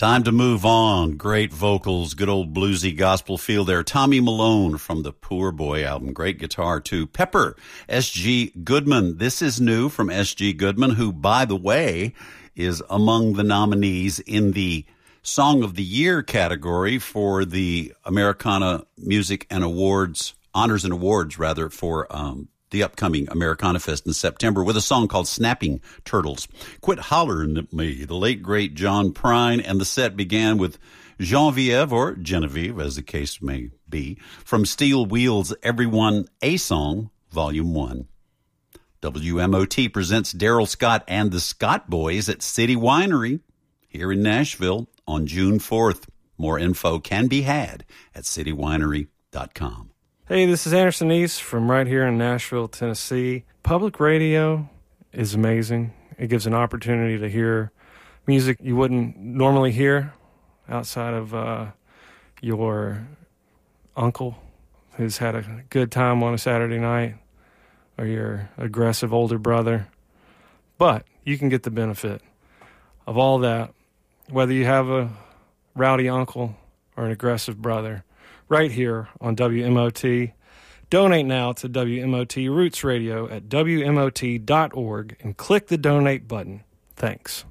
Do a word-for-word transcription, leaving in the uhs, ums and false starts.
Time to move on. Great vocals, good old bluesy gospel feel there. Tommy Malone from the Poor Boy album. Great guitar, too. Pepper, S G Goodman. This is new from S G Goodman, who, by the way, is among the nominees in the Song of the Year category for the Americana Music and Awards, Honors and Awards, rather, for um, the upcoming Americana Fest in September with a song called Snapping Turtles. Quit Hollering at Me, the late, great John Prine, and the set began with Genevieve, or Genevieve, as the case may be, from Steel Wheels' Everyone A Song, Volume one. W M O T presents Daryl Scott and the Scott Boys at City Winery here in Nashville on June fourth. More info can be had at city winery dot com. Hey, this is Anderson East from right here in Nashville, Tennessee. Public radio is amazing. It gives an opportunity to hear music you wouldn't normally hear outside of uh, your uncle who's had a good time on a Saturday night, or your aggressive older brother. But you can get the benefit of all that, whether you have a rowdy uncle or an aggressive brother, right here on W M O T. Donate now to W M O T Roots Radio at W M O T dot org and click the donate button. Thanks.